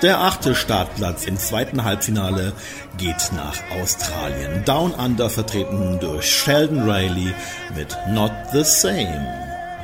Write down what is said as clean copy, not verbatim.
Der 8. Startplatz im zweiten Halbfinale geht nach Australien. Down Under vertreten durch Sheldon Riley mit Not the Same.